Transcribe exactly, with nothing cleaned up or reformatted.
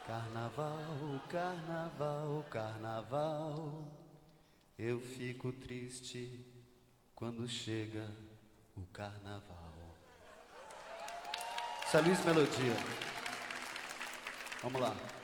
Carnaval, carnaval, carnaval, eu fico triste quando chega o carnaval. Isso é Luiz Melodia. Vamos lá.